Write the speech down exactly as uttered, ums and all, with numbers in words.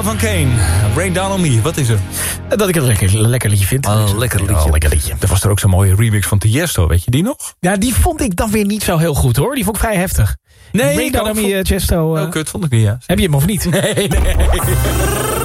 van Kane. Rain Down on Me, wat is er? Dat ik het lekker, lekker liedje vind. Oh, lekker liedje. Oh, lekker liedje. Er was er ook zo'n mooie remix van Tiesto, weet je die nog? Ja, die vond ik dan weer niet zo heel goed, hoor. Die vond ik vrij heftig. Nee, Rain Down on Me, vond... Tiesto. Uh... Oh, kut, vond ik niet, ja. Heb je hem of niet? Nee, nee.